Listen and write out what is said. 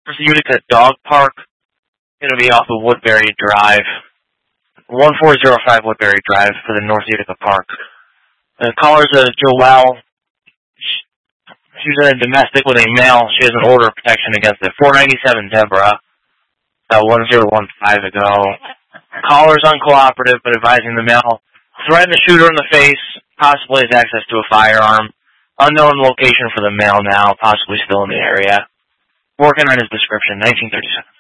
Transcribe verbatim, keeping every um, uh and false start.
There's a Utica Dog Park. Going to be off of Woodbury Drive. one four zero five Woodbury Drive for the North Utica Park. The caller's a Joelle. She was in a domestic with a male. She has an order of protection against it. four ninety-seven Deborah. About one zero one five ago. Caller's uncooperative, but advising the male. Threatened the shooter in the face. Possibly has access to a firearm. Unknown location for the male now. Possibly still in the area. Working on his description. nineteen thirty-seven.